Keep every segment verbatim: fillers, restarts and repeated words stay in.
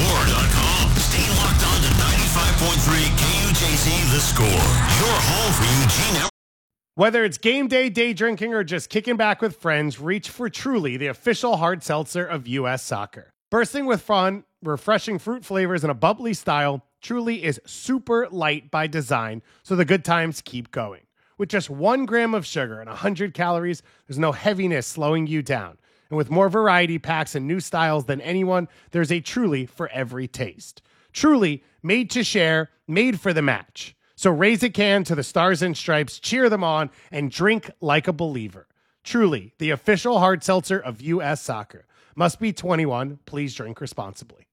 score dot com. Stay locked on to ninety-five point three K U J Z The Score, your home for Eugene. Whether it's game day, day drinking, or just kicking back with friends, reach for Truly, the official hard seltzer of U S Soccer. Bursting with fun, refreshing fruit flavors, and a bubbly style, Truly is super light by design, so the good times keep going. With just one gram of sugar and one hundred calories, there's no heaviness slowing you down. And with more variety packs and new styles than anyone, there's a Truly for every taste. Truly, made to share, made for the match. So raise a can to the Stars and Stripes, cheer them on, and drink like a believer. Truly, the official hard seltzer of U S Soccer. Must be twenty-one. Please drink responsibly.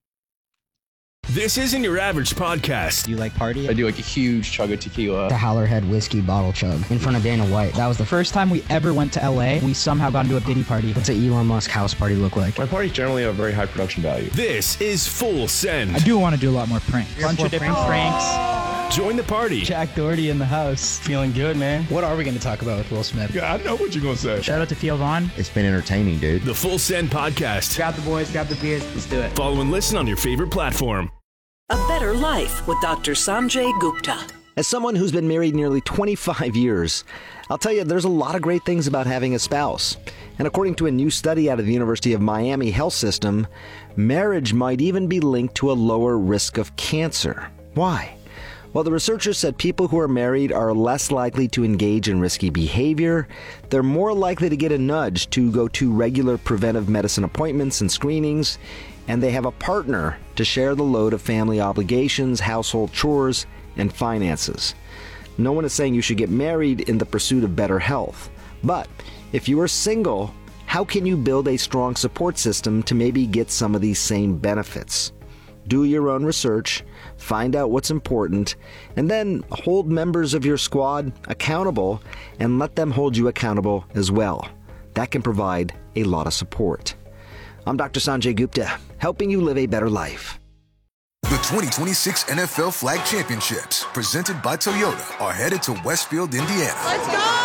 This isn't your average podcast. Do you like party? I do like a huge chug of tequila. The Howlerhead whiskey bottle chug in front of Dana White. That was the first time we ever went to L A. We somehow got into a Diddy party. What's an Elon Musk house party look like? My parties generally have very high production value. This is Full Send. I do want to do a lot more pranks. A bunch of different pranks. Join the party. Jack Doherty in the house. Feeling good, man. What are we going to talk about with Will Smith? Yeah, I know what you're going to say. Shout out to Theo Vaughn. It's been entertaining, dude. The Full Send podcast. Grab the boys, grab the beers, let's do it. Follow and listen on your favorite platform. A Better Life with Doctor Sanjay Gupta. As someone who's been married nearly twenty-five years, I'll tell you there's a lot of great things about having a spouse. And according to a new study out of the University of Miami Health System, marriage might even be linked to a lower risk of cancer. Why? Well, the researchers said people who are married are less likely to engage in risky behavior. They're more likely to get a nudge to go to regular preventive medicine appointments and screenings. And they have a partner to share the load of family obligations, household chores, and finances. No one is saying you should get married in the pursuit of better health. But if you are single, how can you build a strong support system to maybe get some of these same benefits? Do your own research, find out what's important, and then hold members of your squad accountable and let them hold you accountable as well. That can provide a lot of support. I'm Doctor Sanjay Gupta, helping you live a better life. The twenty twenty-six N F L Flag Championships, presented by Toyota, are headed to Westfield, Indiana. Let's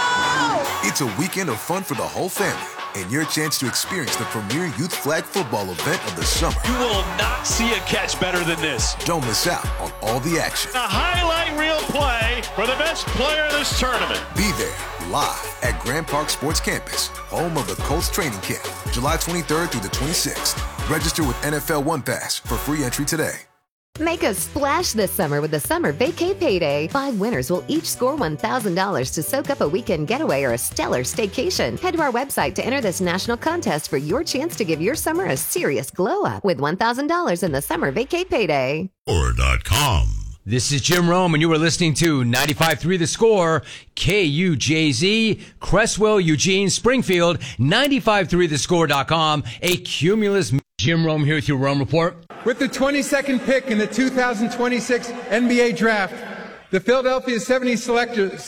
go! It's a weekend of fun for the whole family, and your chance to experience the premier youth flag football event of the summer. You will not see a catch better than this. Don't miss out on all the action. A highlight reel play for the best player in this tournament. Be there, live at Grand Park Sports Campus, home of the Colts training camp, July twenty-third through the twenty-sixth. Register with N F L One Pass for free entry today. Make a splash this summer with the Summer Vacay Payday. Five winners will each score one thousand dollars to soak up a weekend getaway or a stellar staycation. Head to our website to enter this national contest for your chance to give your summer a serious glow up with one thousand dollars in the Summer Vacay Payday. score dot com. This is Jim Rome, and you are listening to ninety-five point three The Score, K U J Z, Cresswell, Eugene, Springfield, ninety-five point three the score dot com, a Cumulus. Jim Rome here with your Rome Report. With the twenty-second pick in the two thousand twenty-six N B A Draft, the Philadelphia seventy-sixers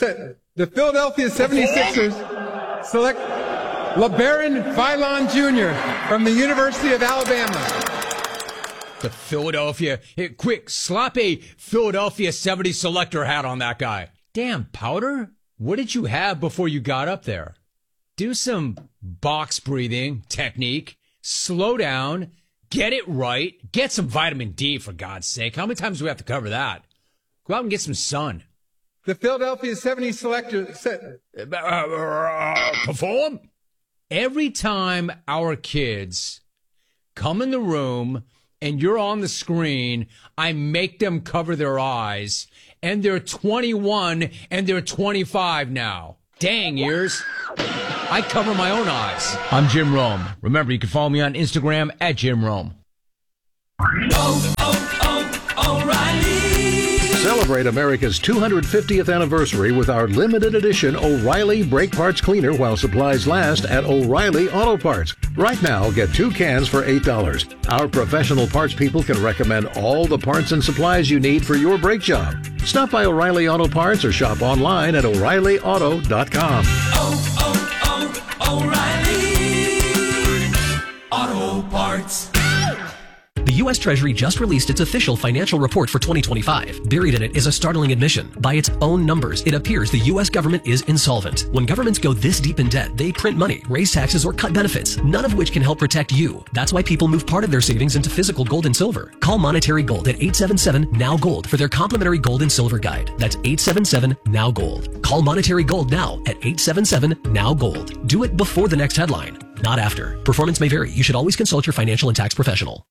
select LeBaron Philon Junior from the University of Alabama. The Philadelphia, hey, quick, slap a Philadelphia seventy selector hat on that guy. Damn, Powder, what did you have before you got up there? Do some box breathing technique, slow down, get it right, get some vitamin D, for God's sake. How many times do we have to cover that? Go out and get some sun. The Philadelphia seventy selector set, uh, uh, perform. Every time our kids come in the room and you're on the screen, I make them cover their eyes, and they're twenty-one and they're twenty-five now. Dang ears. I cover my own eyes. I'm Jim Rome. Remember, you can follow me on Instagram at Jim Rome. Oh, oh, oh, O'Reilly. Celebrate America's two hundred fiftieth anniversary with our limited edition O'Reilly Brake Parts Cleaner while supplies last at O'Reilly Auto Parts. Right now, get two cans for eight dollars. Our professional parts people can recommend all the parts and supplies you need for your brake job. Stop by O'Reilly Auto Parts or shop online at O'Reilly Auto dot com. Oh, oh, oh, O'Reilly Auto Parts. The U S Treasury just released its official financial report for twenty twenty-five. Buried in it is a startling admission. By its own numbers, it appears the U S government is insolvent. When governments go this deep in debt, they print money, raise taxes, or cut benefits, none of which can help protect you. That's why people move part of their savings into physical gold and silver. Call Monetary Gold at eight seven seven, N O W, GOLD for their complimentary gold and silver guide. That's eight seven seven, N O W, GOLD. Call Monetary Gold now at eight seven seven, N O W, GOLD. Do it before the next headline, not after. Performance may vary. You should always consult your financial and tax professional.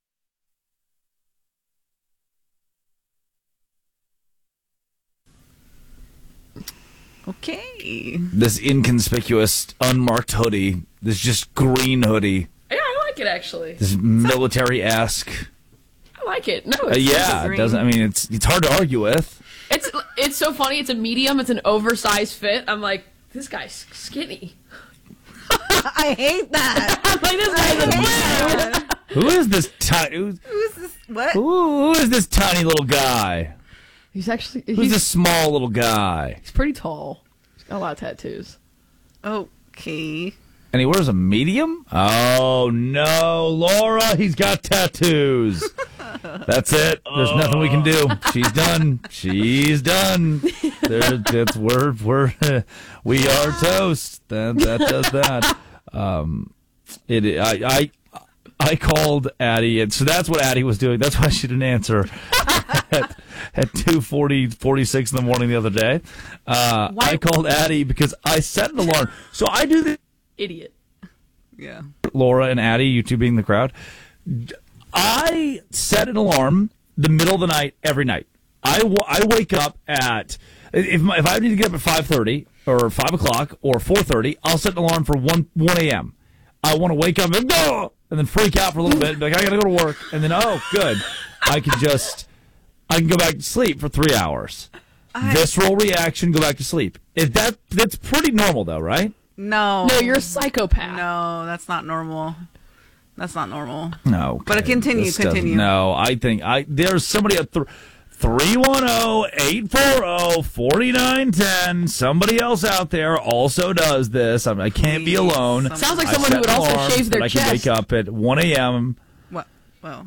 Okay. This inconspicuous, unmarked hoodie. This just green hoodie. Yeah, I like it actually. This military-esque. I like it. No, Uh, it's yeah, it doesn't. I mean, it's it's hard to argue with. It's it's so funny. It's a medium. It's an oversized fit. I'm like, this guy's skinny. I hate that. I'm like, this guy's a Who is this tiny? Who's, Who's this? What? who, who is this tiny little guy? He's actually Who's he's, this small little guy? he's pretty tall. He's got a lot of tattoos. Okay. And he wears a medium? Oh, no. Laura, he's got tattoos. That's it. There's nothing we can do. She's done. She's done. There, that's, we're, we're, we are toast. That, that does that. Um, it, I, I, I called Addie, and so that's what Addie was doing. That's why she didn't answer at, at two forty, forty-six in the morning the other day. Uh, I called Addie because I set an alarm. So I do this. Idiot. Yeah. Laura and Addie, you two being the crowd. I set an alarm the middle of the night every night. I, w- I wake up at, if, my, if I need to get up at five thirty or five o'clock or four thirty, I'll set an alarm for one a.m. I want to wake up and go, and then freak out for a little bit, be like, I got to go to work, and then, oh, good. I can just, I can go back to sleep for three hours. I... Visceral reaction, go back to sleep. Is that, that's pretty normal, though, right? No. No, you're a psychopath. No, that's not normal. That's not normal. No. Okay. But continue, This continue. doesn't- No, I think I there's somebody at th- three one zero, eight four zero, four nine one zero. Somebody else out there also does this. I, mean, I can't be alone. Sounds like I someone who set would also alarms shave their that I can chest. wake up at one a.m. What? Well.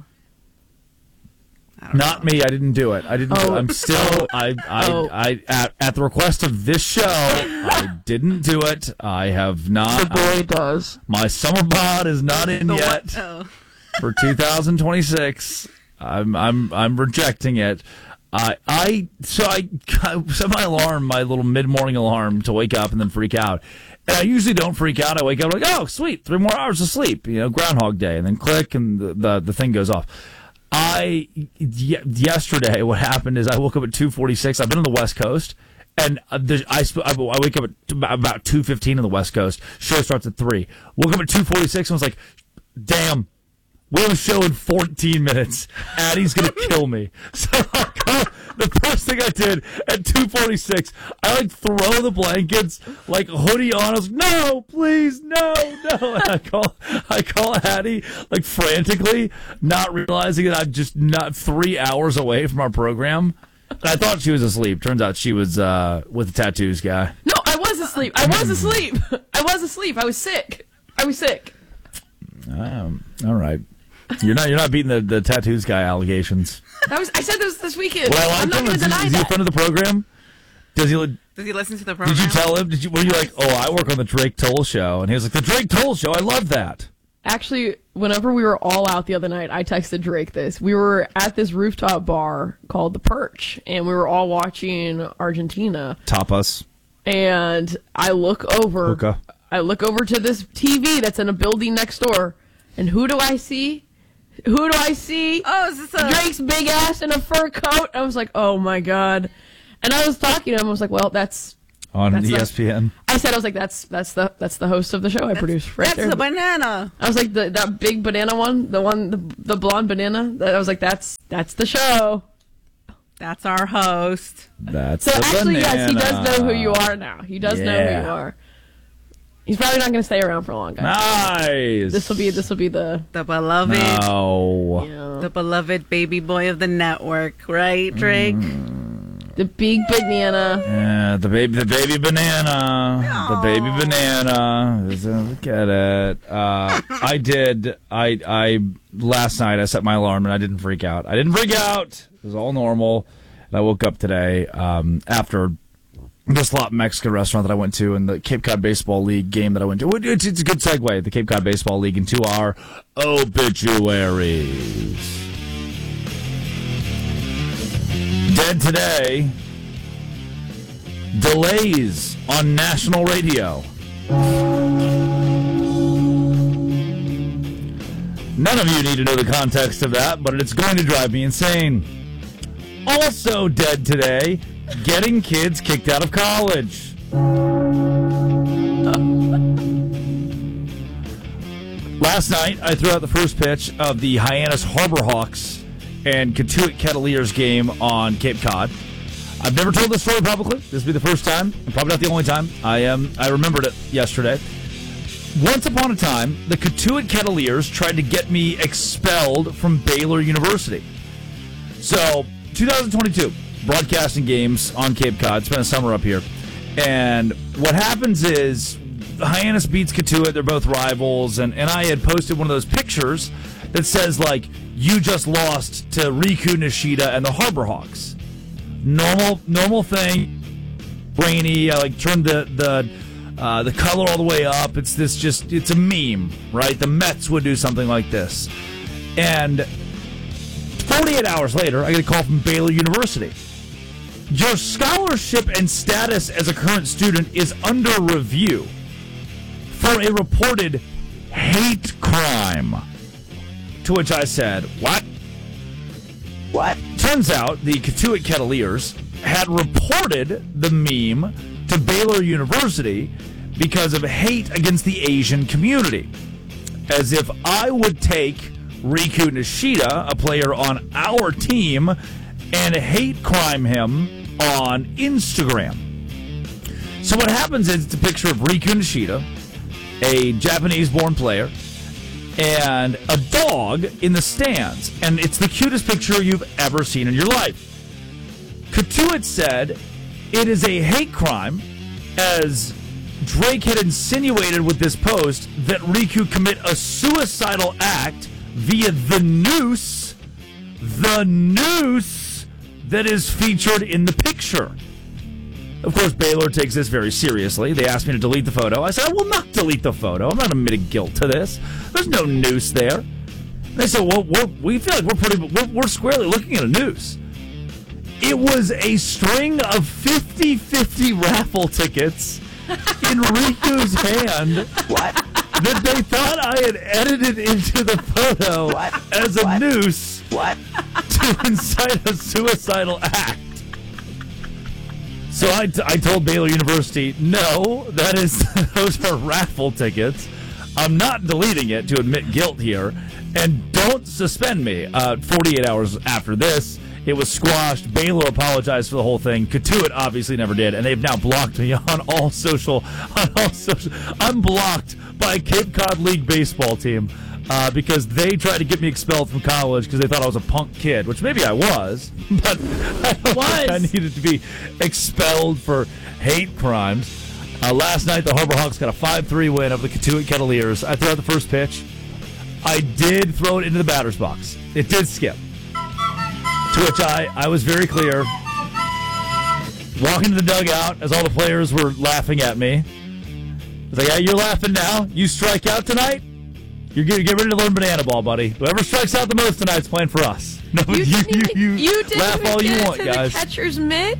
Not me. I didn't do it. I didn't. Oh. Do it. I'm still. I. I. Oh. I. At, at the request of this show, I didn't do it. I have not. The boy does. My summer bod is not in The yet what? Oh. for two thousand twenty-six. I'm. I'm. I'm rejecting it. I. I. So I, I set my alarm, my little mid-morning alarm, to wake up and then freak out. And I usually don't freak out. I wake up like, oh, sweet, three more hours of sleep. You know, Groundhog Day, and then click, and the the, the thing goes off. I y- yesterday, what happened is I woke up at two forty-six. I've been on the West Coast, and uh, there's- I, sp- I I wake up at about- about two fifteen on the West Coast. Show starts at three. Woke up at two forty-six and was like, damn, we have a show in fourteen minutes. Addie's gonna kill me. So I call, the first thing I did at two forty-six, I like throw the blankets, like hoodie on. I was like, no, please, no, no. And I call, I call Addie like frantically, not realizing that I'm just not three hours away from our program. And I thought she was asleep. Turns out she was uh, with the tattoos guy. No, I was asleep. I was asleep. I was asleep. I was sick. I was sick. Um, all right. You're not. You're not beating the, the tattoos guy allegations. That was. I said this this weekend. Well, I I'm like not him. going to Is, deny is he a that. friend of the program? Does he? li- Does he listen to the program? Did you tell him? Did you? Were you like, oh, I work on the Drake Toll show, and he was like, the Drake Toll show. I love that. Actually, whenever we were all out the other night, I texted Drake this. We were at this rooftop bar called The Perch, and we were all watching Argentina. Tapas. And I look over. Hookah. I look over to this T V that's in a building next door, and who do I see? Who do I see? Oh, is this a... Drake's big ass in a fur coat. I was like, oh my god. And I was talking to him. I was like, well, that's On that's E S P N. The, I said, I was like, that's that's the that's the host of the show I produce right That's there. the banana. I was like, the, that big banana one, the one, the, the blonde banana. That I was like, that's that's the show. That's our host. That's So the actually, banana. yes, he does know who you are now. He does know who Yeah. you are. He's probably not going to stay around for long, guys. Nice. This will be this will be the The beloved. No. Yeah. The beloved baby boy of the network, right, Drake? Mm. The big banana. Yeah, the baby, the baby banana, Aww. the baby banana. Look at it. Uh, I did. I I last night I set my alarm and I didn't freak out. I didn't freak out. It was all normal. And I woke up today um, after this Lot Mexican restaurant that I went to and the Cape Cod Baseball League game that I went to. It's, it's a good segue. The Cape Cod Baseball League into our obituaries. Dead today. Delays on national radio. None of you need to know the context of that, but it's going to drive me insane. Also dead today, getting kids kicked out of college. Last night, I threw out the first pitch of the Hyannis Harbor Hawks and Cotuit Kettleers game on Cape Cod. I've never told this story publicly. This will be the first time, and probably not the only time. I um, I remembered it yesterday. Once upon a time, the Cotuit Kettleers tried to get me expelled from Baylor University. So, twenty twenty-two, broadcasting games on Cape Cod. Spent a summer up here. And what happens is, Hyannis beats Cotuit. They're both rivals. And, and I had posted one of those pictures that says, like, you just lost to Riku Nishida and the Harbor Hawks. Normal, normal thing. Rainy. I like turned the the uh, the color all the way up. It's this just. It's a meme, right? The Mets would do something like this. And forty-eight hours later, I get a call from Baylor University. Your scholarship and status as a current student is under review for a reported hate crime. To which I said, what? What? Turns out the Cotuit Kettleers had reported the meme to Baylor University because of hate against the Asian community. As if I would take Riku Nishida, a player on our team, and hate crime him on Instagram. So what happens is it's a picture of Riku Nishida, a Japanese-born player, and a dog in the stands. And it's the cutest picture you've ever seen in your life. Cotuit said it is a hate crime, as Drake had insinuated with this post that Riku commit a suicidal act via the noose, the noose that is featured in the picture. Of course, Baylor takes this very seriously. They asked me to delete the photo. I said, I will not delete the photo. I'm not admitting guilt to this. There's no noose there. They said, well, we're, we feel like we're pretty, we're, we're squarely looking at a noose. It was a string of fifty-fifty raffle tickets in Riku's hand. What? That they thought I had edited into the photo what? as a what? noose what? to incite a suicidal act. So I, t- I told Baylor University, no, that is those are raffle tickets. I'm not deleting it to admit guilt here, and don't suspend me. Uh, forty-eight hours after this, it was squashed. Baylor apologized for the whole thing. Cotuit obviously never did, and they've now blocked me on all social. On all social, I'm blocked by a Cape Cod League baseball team uh, because they tried to get me expelled from college because they thought I was a punk kid, which maybe I was, but I don't was. think I needed to be expelled for hate crimes. Uh, last night, the Harbor Hawks got a five three win over the Cotuit Kettleers. I threw out the first pitch. I did throw it into the batter's box. It did skip. To which I, I was very clear. Walking to the dugout as all the players were laughing at me. I was like, yeah, you're laughing now. You strike out tonight? You're going to get ready to learn banana ball, buddy. Whoever strikes out the most tonight's playing for us. No, you, you, you, you, you didn't laugh even all get you it want, to guys. The catcher's mitt?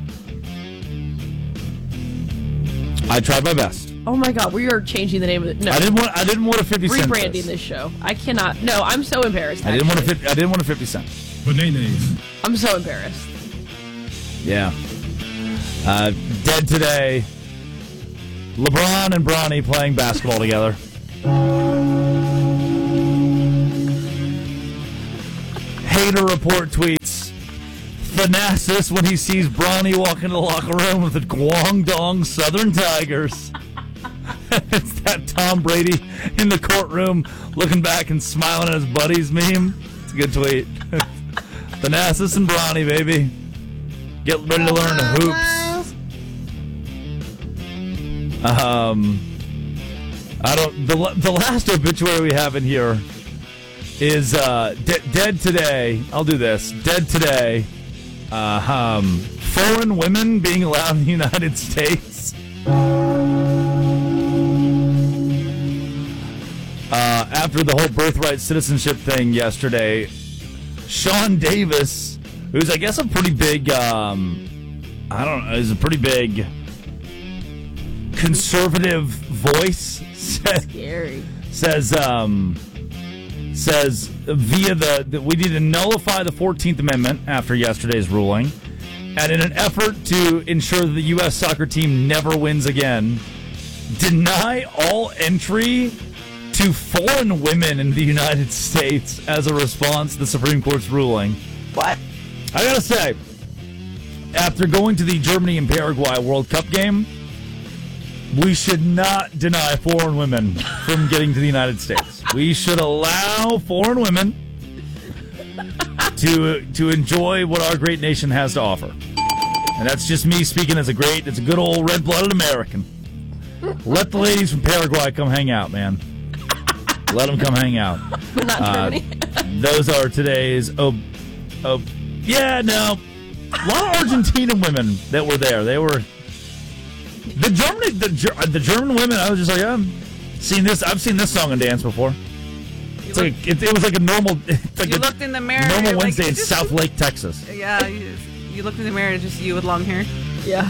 I tried my best. Oh my God, we are changing the name of it. No, I didn't want. I didn't want a fifty cent. Rebranding this show. I cannot. No, I'm so embarrassed. I didn't actually. want a. I didn't want a fifty cent. Bananas. I'm so embarrassed. Yeah. Uh, dead today. LeBron and Bronny playing basketball together. Hater report tweets Thanasis when he sees Bronny walk into the locker room with the Guangdong Southern Tigers. It's that Tom Brady in the courtroom looking back and smiling at his buddies meme. It's a good tweet. Thanasis and Bronny, baby. Get ready to learn hoops. Um, I don't. The the last obituary we have in here is uh, de- dead today. I'll do this. Dead today. Uh, um, foreign women being allowed in the United States. Uh, after the whole birthright citizenship thing yesterday, Sean Davis, who's I guess a pretty big, um, I don't know, is a pretty big conservative voice. Says, Scary. Says, um, says via the, the we need to nullify the fourteenth Amendment after yesterday's ruling, and in an effort to ensure that the U S soccer team never wins again, deny all entry to foreign women in the United States as a response to the Supreme Court's ruling. What? I gotta say, after going to the Germany and Paraguay World Cup game, we should not deny foreign women from getting to the United States. We should allow foreign women to to enjoy what our great nation has to offer. And that's just me speaking as a great, as a good old red-blooded American. Let the ladies from Paraguay come hang out, man. Let them come hang out. But not Uh, Germany. those are today's. Oh, oh, yeah, no. A lot of Argentinian women that were there. They were the Germany, the Ger- the German women. I was just like, I've seen this. I've seen this song and dance before. It's like it, it was like a normal. It's like You a looked in the mirror. normal you're Wednesday like, in "Is this South you?" Lake, Texas. Yeah, you, you looked in the mirror, just you with long hair. Yeah.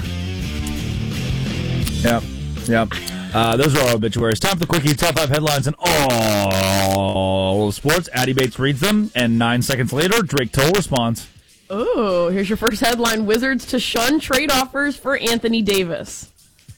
Yep, yep. Uh, those are our obituaries. Time for the quickie. Top five headlines in all sports. Addie Bates reads them, and nine seconds later, Drake Toll responds. Oh, here's your first headline. Wizards to shun trade offers for Anthony Davis.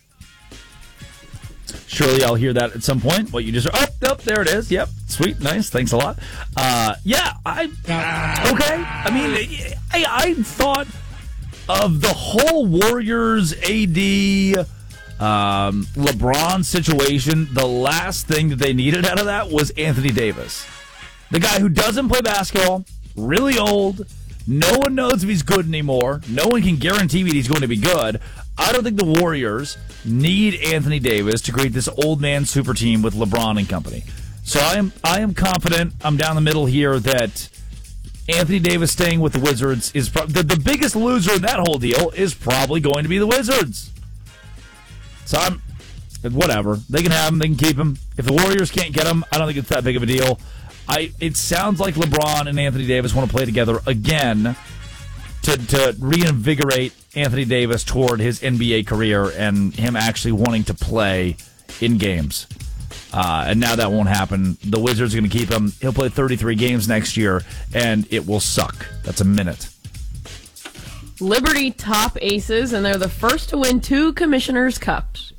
Surely I'll hear that at some point. What you just... Oh, oh, there it is. Yep. Sweet. Nice. Thanks a lot. Uh, yeah, I... Okay. I mean, I, I thought of the whole Warriors, A D... Um, LeBron situation, the last thing that they needed out of that was Anthony Davis. The guy who doesn't play basketball, really old, no one knows if he's good anymore, no one can guarantee that he's going to be good. I don't think the Warriors need Anthony Davis to create this old man super team with LeBron and company. So I am I am confident, I'm down the middle here, that Anthony Davis staying with the Wizards is pro- the, the biggest loser in that whole deal is probably going to be the Wizards. So I'm, whatever. They can have him. They can keep him. If the Warriors can't get him, I don't think it's that big of a deal. I. It sounds like LeBron and Anthony Davis want to play together again to to reinvigorate Anthony Davis toward his N B A career and him actually wanting to play in games. Uh, and now that won't happen. The Wizards are going to keep him. He'll play thirty-three games next year, and it will suck. That's a minute. Liberty top aces, and they're the first to win two Commissioner's Cups.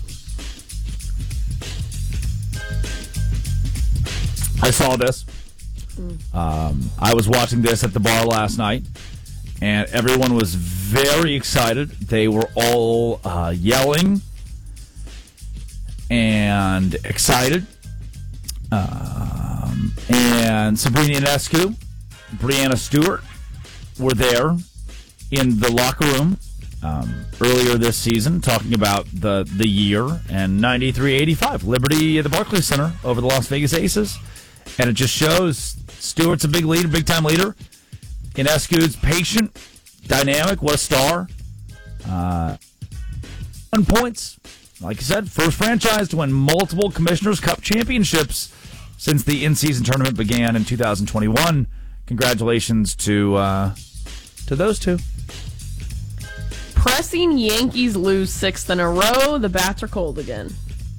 I saw this. Um, I was watching this at the bar last night, and everyone was very excited. They were all uh, yelling and excited. Um, and Sabrina Ionescu, Brianna Stewart were there in the locker room um, earlier this season, talking about the, the year and ninety-three eighty-five Liberty at the Barclays Center over the Las Vegas Aces. And it just shows Stewart's a big leader, big-time leader. Ionescu's patient, dynamic, what a star. Uh, one points. Like I said, first franchise to win multiple Commissioner's Cup championships since the in-season tournament began in two thousand twenty-one. Congratulations to uh, to those two. Pressing Yankees lose sixth in a row. The bats are cold again.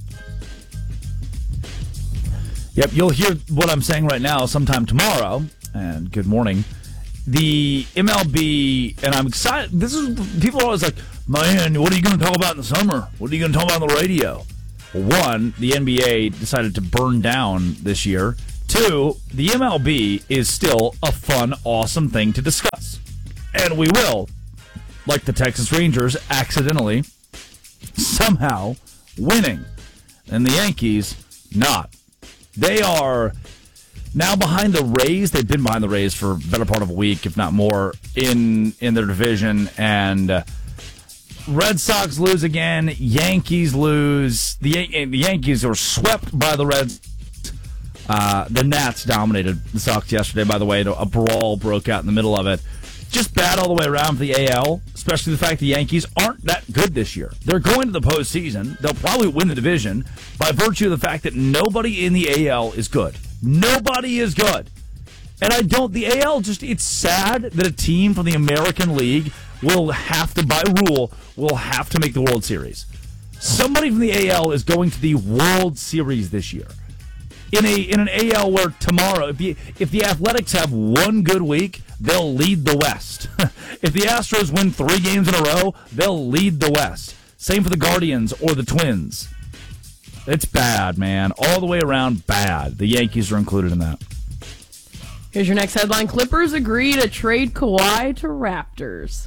Yep, you'll hear what I'm saying right now sometime tomorrow. And good morning. The M L B, and I'm excited. This is, people are always like, man, what are you going to talk about in the summer? What are you going to talk about on the radio? Well, one, the N B A decided to burn down this year. Two, the M L B is still a fun, awesome thing to discuss. And we will. Like the Texas Rangers accidentally, somehow, winning. And the Yankees, not. They are Now behind the Rays, they've been behind the Rays for a better part of a week, if not more, in in their division. And uh, Red Sox lose again. Yankees lose. The, the Yankees were swept by the Reds. Uh, the Nats dominated the Sox yesterday, by the way. A brawl broke out in the middle of it. Just bad all the way around for the A L, especially the fact the Yankees aren't that good this year. They're going to the postseason. They'll probably win the division by virtue of the fact that nobody in the A L is good. Nobody is good. And I don't, the A L just, it's sad that a team from the American League will have to, by rule, will have to make the World Series. Somebody from the A L is going to the World Series this year. In a in an A L where tomorrow, if the, if the Athletics have one good week, they'll lead the West. If the Astros win three games in a row, they'll lead the West. Same for the Guardians or the Twins. It's bad, man. All the way around, bad. The Yankees are included in that. Here's your next headline. Clippers agree to trade Kawhi to Raptors.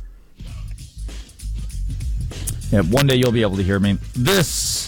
Yeah, one day you'll be able to hear me. This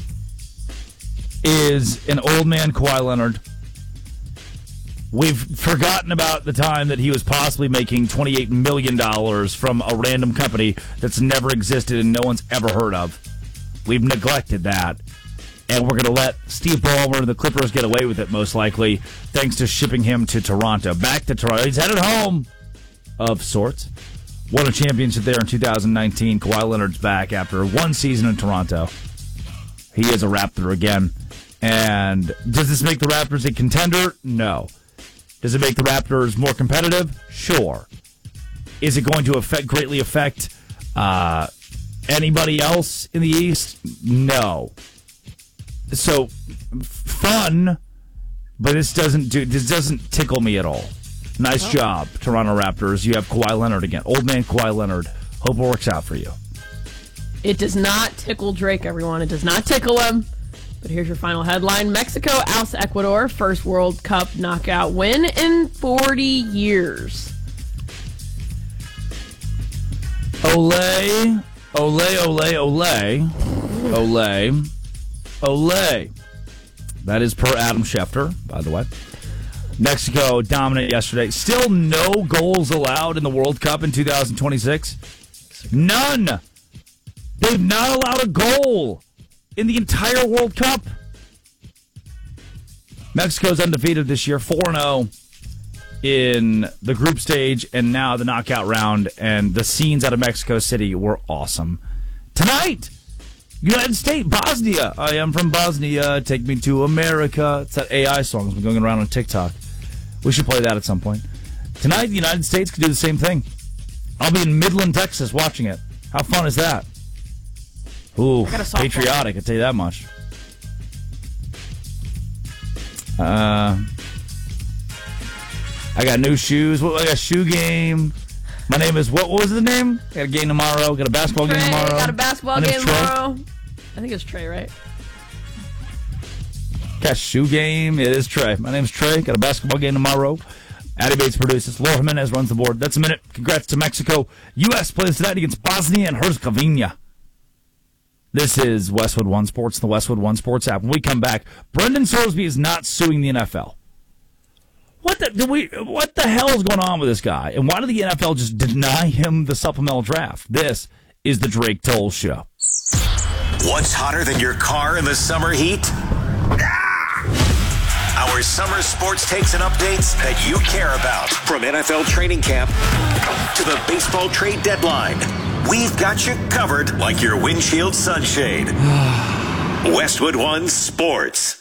is an old man Kawhi Leonard. We've forgotten about the time that he was possibly making twenty-eight million dollars from a random company that's never existed and no one's ever heard of. We've neglected that. And we're going to let Steve Ballmer and the Clippers get away with it, most likely, thanks to shipping him to Toronto. Back to Toronto. He's headed home, of sorts. Won a championship there in two thousand nineteen. Kawhi Leonard's back after one season in Toronto. He is a Raptor again. And does this make the Raptors a contender? No. Does it make the Raptors more competitive? Sure. Is it going to affect greatly affect uh, anybody else in the East? No. So fun, but this doesn't do this doesn't tickle me at all. Nice oh. job, Toronto Raptors. You have Kawhi Leonard again. Old man Kawhi Leonard. Hope it works out for you. It does not tickle Drake, everyone. It does not tickle him. But here's your final headline. Mexico outs Ecuador. First World Cup knockout win in forty years. Olay, Olay, Olay, Olay, Olay, Olay. That is per Adam Schefter, by the way. Mexico dominated yesterday. Still no goals allowed in the World Cup in two thousand twenty-six. None. They've not allowed a goal in the entire World Cup. Mexico's undefeated this year, four and oh in the group stage and now the knockout round. And the scenes out of Mexico City were awesome. Tonight, United States, Bosnia. I am from Bosnia. Take me to America. It's that A I song that's been going around on TikTok. We should play that at some point. Tonight, the United States could do the same thing. I'll be in Midland, Texas, watching it. How fun is that? Ooh, patriotic, I'll tell you that much. Uh, I got new shoes. I got a shoe game. My name is, what, what was the name? I got a game tomorrow. Got a basketball Trey, game tomorrow. Got a basketball My game name's Trey. tomorrow. I think it's Trey, right? Got a shoe game. It is Trey. My name's Trey. Got a basketball game tomorrow. Addy Bates produces. Laura Jimenez runs the board. That's a minute. Congrats to Mexico. U S plays tonight against Bosnia and Herzegovina. This is Westwood One Sports, the Westwood One Sports app. When we come back, Brendan Sorsby is not suing the N F L. What the do we? What the hell is going on with this guy? And why did the N F L just deny him the supplemental draft? This is the Drake Toll Show. What's hotter than your car in the summer heat? Our summer sports takes and updates that you care about. From N F L training camp to the baseball trade deadline, we've got you covered like your windshield sunshade. Westwood One Sports.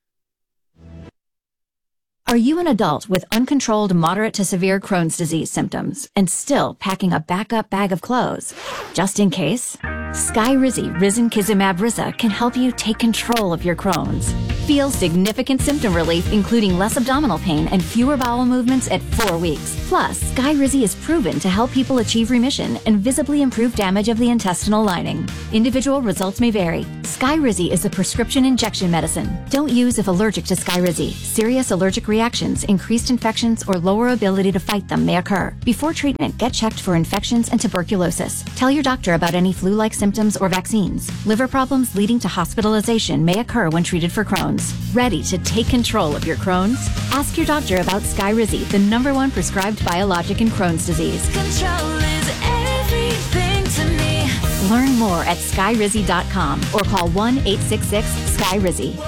Are you an adult with uncontrolled moderate to severe Crohn's disease symptoms and still packing a backup bag of clothes? Just in case, Skyrizi Risankizumab Riza can help you take control of your Crohn's. Feel significant symptom relief, including less abdominal pain and fewer bowel movements at four weeks. Plus, Skyrizi is proven to help people achieve remission and visibly improve damage of the intestinal lining. Individual results may vary. Skyrizi is a prescription injection medicine. Don't use if allergic to Skyrizi. Serious allergic reaction reactions, increased infections, or lower ability to fight them may occur. Before treatment, get checked for infections and tuberculosis. Tell your doctor about any flu-like symptoms or vaccines. Liver problems leading to hospitalization may occur when treated for Crohn's. Ready to take control of your Crohn's? Ask your doctor about Skyrizi, the number one prescribed biologic in Crohn's disease. Control is everything to me. Learn more at skyrizi dot com or call one eight six six skyrizi.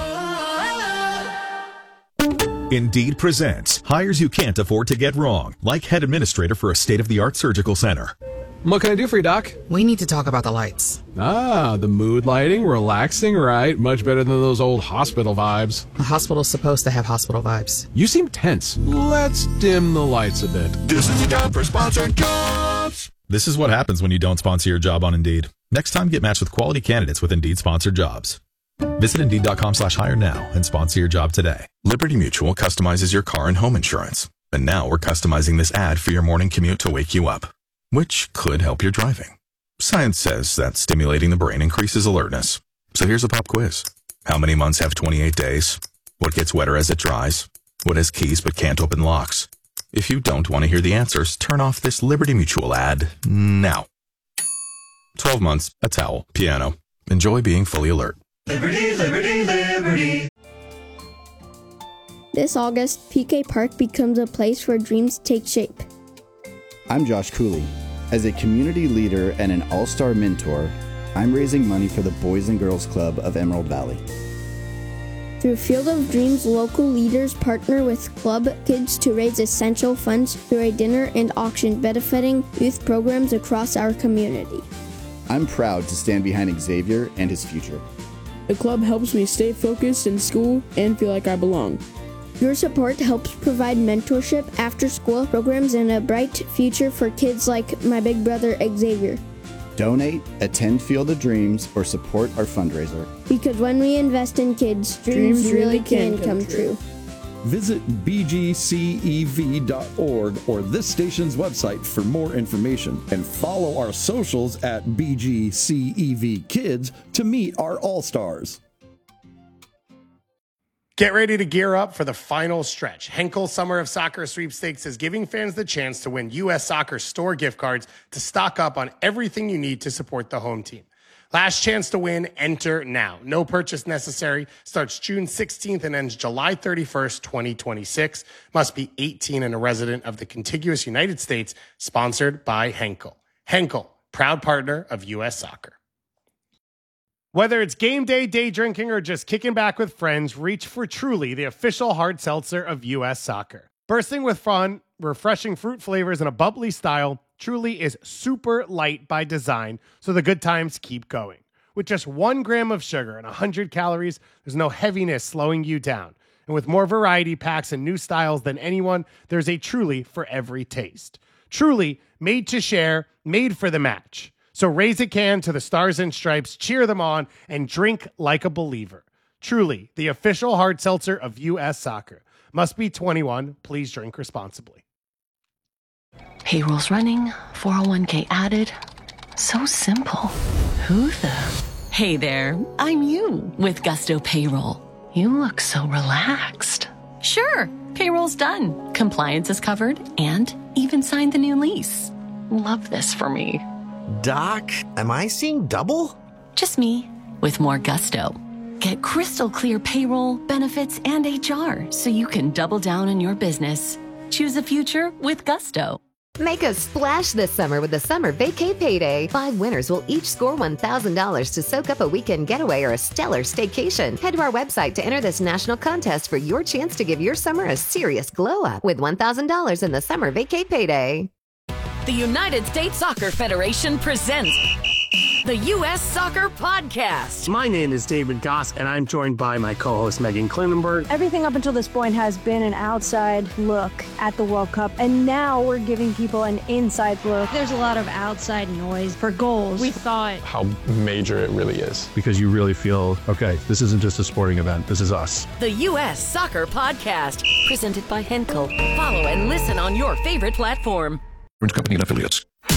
Indeed presents hires you can't afford to get wrong, like head administrator for a state-of-the-art surgical center. What can I do for you, Doc? We need to talk about the lights. Ah, the mood lighting, relaxing, right? Much better than those old hospital vibes. The hospital's supposed to have hospital vibes. You seem tense. Let's dim the lights a bit. This is the time for sponsored jobs. This is what happens when you don't sponsor your job on Indeed. Next time, get matched with quality candidates with Indeed sponsored jobs. Visit Indeed.com slash hire now and sponsor your job today. Liberty Mutual customizes your car and home insurance. And now we're customizing this ad for your morning commute to wake you up, which could help your driving. Science says that stimulating the brain increases alertness. So here's a pop quiz. How many months have twenty-eight days? What gets wetter as it dries? What has keys but can't open locks? If you don't want to hear the answers, turn off this Liberty Mutual ad now. twelve months, a towel, piano. Enjoy being fully alert. Liberty, liberty, liberty. This August, P K Park becomes a place where dreams take shape. I'm Josh Cooley. As a community leader and an all-star mentor, I'm raising money for the Boys and Girls Club of Emerald Valley. Through Field of Dreams, local leaders partner with club kids to raise essential funds through a dinner and auction benefiting youth programs across our community. I'm proud to stand behind Xavier and his future. The club helps me stay focused in school and feel like I belong. Your support helps provide mentorship, after-school programs, and a bright future for kids like my big brother Xavier. Donate, attend Field of Dreams, or support our fundraiser. Because when we invest in kids, dreams, dreams really can, can come true. Visit b g c e v dot org or this station's website for more information, and follow our socials at B G C E V Kids to meet our All-Stars. Get ready to gear up for the final stretch. Henkel Summer of Soccer Sweepstakes is giving fans the chance to win U S Soccer store gift cards to stock up on everything you need to support the home team. Last chance to win, enter now. No purchase necessary. Starts June sixteenth and ends July thirty-first, twenty twenty-six. Must be eighteen and a resident of the contiguous United States. Sponsored by Henkel. Henkel, proud partner of U S Soccer. Whether it's game day, day drinking, or just kicking back with friends, reach for Truly, the official hard seltzer of U S Soccer. Bursting with fun, refreshing fruit flavors, and a bubbly style, Truly is super light by design, so the good times keep going. With just one gram of sugar and one hundred calories, there's no heaviness slowing you down. And with more variety packs and new styles than anyone, there's a Truly for every taste. Truly, made to share, made for the match. So raise a can to the Stars and Stripes, cheer them on, and drink like a believer. Truly, the official hard seltzer of U S Soccer. Must be twenty-one. Please drink responsibly. Payroll's running, four oh one k added. So simple. Who the? Hey there, I'm you with Gusto Payroll. You look so relaxed. Sure, payroll's done. Compliance is covered and even signed the new lease. Love this for me. Doc, am I seeing double? Just me with more Gusto. Get crystal clear payroll, benefits, and H R so you can double down on your business. Choose a future with Gusto. Make a splash this summer with the Summer Vacay Payday. Five winners will each score one thousand dollars to soak up a weekend getaway or a stellar staycation. Head to our website to enter this national contest for your chance to give your summer a serious glow up with one thousand dollars in the Summer Vacay Payday. The United States Soccer Federation presents the U S Soccer Podcast. My name is David Goss, and I'm joined by my co-host Megan Klinenberg. Everything up until this point has been an outside look at the World Cup, and now we're giving people an inside look. There's a lot of outside noise for goals. We thought how major it really is. Because you really feel, okay, this isn't just a sporting event, this is us. The U S Soccer Podcast, presented by Henkel. Follow and listen on your favorite platform. Company and affiliates.